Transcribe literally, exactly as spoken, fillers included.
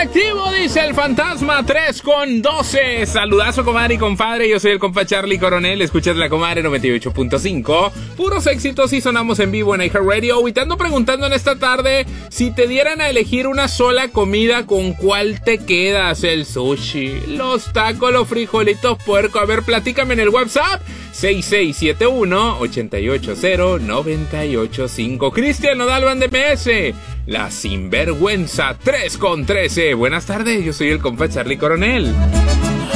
activo, dice el fantasma, tres con doce. Saludazo, comadre y compadre. Yo soy el compa Charlie Coronel. Escuchas la comadre noventa y ocho punto cinco. Puros éxitos y sonamos en vivo en iHeartRadio. Y te ando preguntando en esta tarde, si te dieran a elegir una sola comida, ¿con cuál te quedas? El sushi, los tacos, los frijolitos puerco. A ver, platícame en el WhatsApp seis seis siete uno, ocho ocho cero, nueve ocho cinco. Cristian Nodal Van de M S, la sinvergüenza, tres con trece. Buenas tardes, yo soy el compa Charlie Coronel.